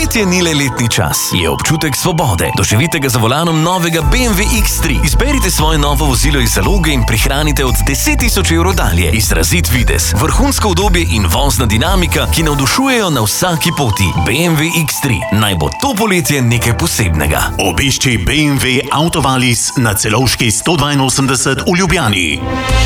Poletje ni le letni čas, je občutek svobode. Doživite ga za volanom novega BMW X3. Izberite svoje novo vozilo iz zaloge in prihranite od 10.000 evrov dalje. Izrazit videz, vrhunsko udobje in vozna dinamika, ki navdušujejo na vsaki poti. BMW X3. Naj bo to poletje nekaj posebnega. Obišči BMW Autovalis na Celovški 182 v Ljubljani.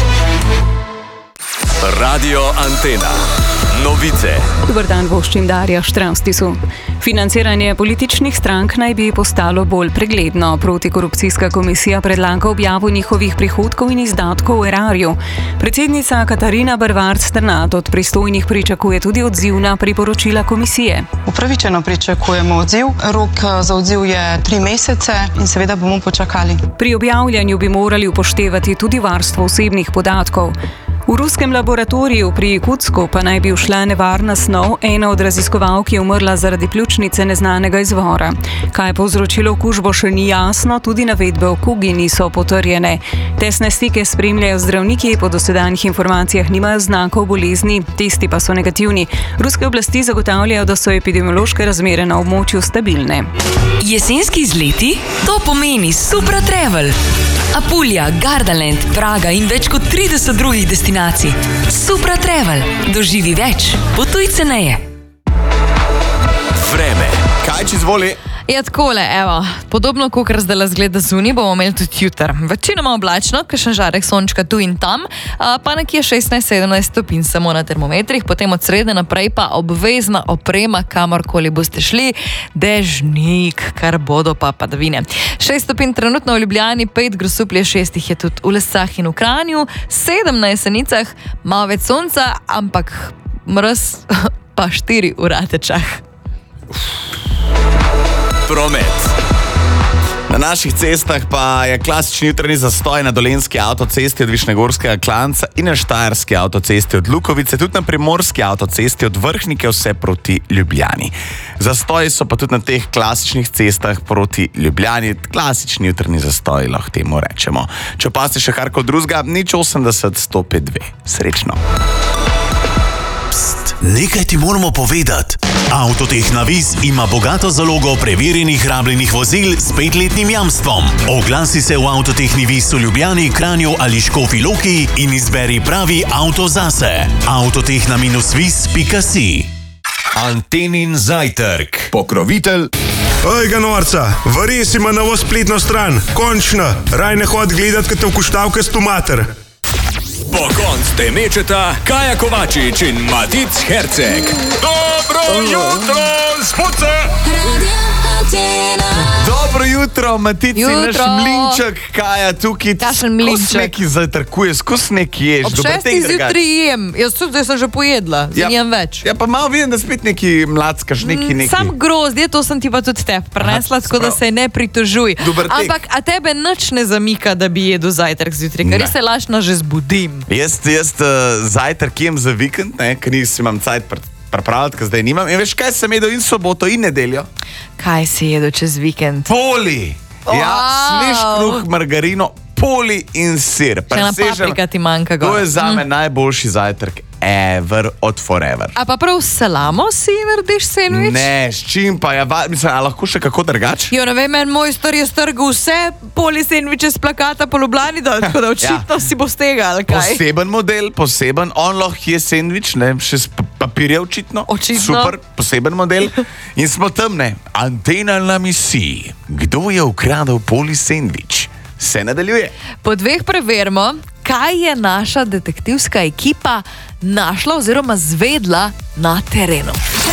Radio Antena. Novice. Dober dan, voščim Darja Štravstisu. Financiranje političnih strank naj bi postalo bolj pregledno. Protikorupcijska komisija predlaga objavo njihovih prihodkov in izdatkov v erarju. Predsednica Katarina Bervarc-Strnad od pristojnih pričakuje tudi odziv na priporočila komisije. Upravičeno pričakujemo odziv. Rok za odziv je 3 mesece in seveda bomo počakali. Pri objavljanju bi morali upoštevati tudi varstvo osebnih podatkov. V ruskem laboratoriju pri Jakutsku pa naj bi ušla nevarna snov, ena od raziskovalk je umrla zaradi pljučnice neznanega izvora. Kaj je povzročilo okužbo, še ni jasno, tudi navedbe o kugi niso potrjene. Testne stike spremljajo zdravniki, po dosedanjih informacijah nimajo znakov bolezni, testi pa so negativni. Ruske oblasti zagotavljajo, da so epidemiološke razmere na območju stabilne. Jesenski izleti? To pomeni Supra Travel. Apulija, Gardaland, Praga in več kot 30 drugih destinacij. Supra Travel. Doživi več. Potuj ceneje. Vreme. Kaj čez voli? Ja, takole, evo, podobno kot zdaj zgleda zunaj, bomo imeli tudi jutr. Večinoma oblačno, kakšen žarek sončka tu in tam, pa nekje 16-17 stopinj samo na termometrih, potem od srede naprej pa obvezna oprema, kamorkoli boste šli, dežnik, kar bodo pa padavine. 6 stopinj trenutno v Ljubljani, 5 grosuplje, 6 je tudi v Lesah in v Kranju, 7 na Jesenicah, malo več sonca, ampak mraz pa 4 v Ratečah. Promet. Na naših cestah pa je klasični jutranji zastoj na Dolenjski avtocesti od Višnjegorskega klanca in na Štajerski avtocesti od Lukovice, tudi na Primorski avtocesti od Vrhnike vse proti Ljubljani. Zastoji so pa tudi na teh klasičnih cestah proti Ljubljani, klasični jutranji zastoj, lahko temu rečemo. Če opazite še karkoli drugega, 080 105 2. Srečno. Nekaj ti moramo povedati. Avtotehna Viz ima bogato zalogo preverjenih rabljenih vozil s 5-letnim jamstvom. Oglasi se v Avtotehni Viz v Ljubljani, Kranju ali Škofji Loki in izberi pravi avto zase. Avtotehna-viz.si. Antenin zajtrk. Pokrovitelj. Ojga norca, vares ima novo spletno stran. Končno, raj ne hod gledat, kad te vkuštavke stomater. Pogon ste mečeta Kaja Kovačič in Matic Herceg. Dobro jutro, spuce! Dobro jutro, Matic in naš mlinček, Kaja tukaj. Kakšen mlinček? Skozi neki zajtrkuje, skozi neki ješ. Ob 6 zjutraj jem, jaz tudi sem že pojedla, jem več. Ja, pa malo vidim, da spet neki mlackaš, neki. Sam grozdje, to sem ti pa tudi tebe prenesla, tako da se ne pritožuj. Ampak, a tebe nič ne zamika, da bi jedel zajtrk zjutraj, ker se lažno že zbudim. Jaz zajtrk jem za vikend, ker nisem imam cajt pripravljati, ker zdaj nimam. In veš, kaj sem jedel in soboto in nedeljo? Kaj si jedel čez vikend? Poli! Ja, svež kruh, margarino, poli in sir. Še ena paprika ti manjka. To je zame najboljši zajtrk ever od forever. A pa prav s salamo si narediš sendvič? Ne, s čim pa je, mislim, a lahko še kako drugač? Jo, ne vem, moj star je strgal vse poli sendviče z plakata po Ljubljani, tako da očitno si bo stega, ali kaj? Poseben model, on lahko je sendvič, ne, še s papirja očitno. Super, poseben model. In smo tam, ne, Antena na misiji. Kdo je ukradel poli sendvič? Se nadaljuje. Po 2 preverimo, kaj je naša detektivska ekipa našla oziroma zvedla na terenu.